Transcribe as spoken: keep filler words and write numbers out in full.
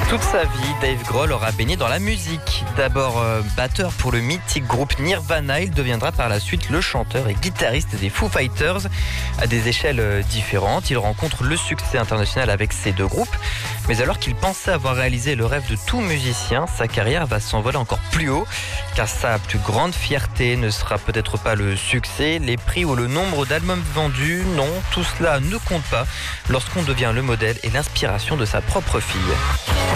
Toute sa vie, Dave Grohl aura baigné dans la musique. D'abord euh, batteur pour le mythique groupe Nirvana, il deviendra par la suite le chanteur et guitariste des Foo Fighters. À des échelles euh, différentes, il rencontre le succès international avec ces deux groupes. Mais alors qu'il pensait avoir réalisé le rêve de tout musicien, sa carrière va s'envoler encore plus haut. Car sa plus grande fierté ne sera peut-être pas le succès, les prix ou le nombre d'albums vendus. Non, tout cela ne compte pas lorsqu'on devient le modèle et l'inspiration de sa propre fille.